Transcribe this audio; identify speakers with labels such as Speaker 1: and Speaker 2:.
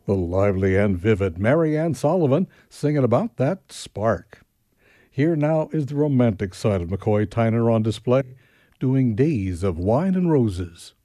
Speaker 1: The lively and vivid Mary Ann Sullivan singing about that spark. Here now is the romantic side of McCoy Tyner on display, doing Days of Wine and Roses.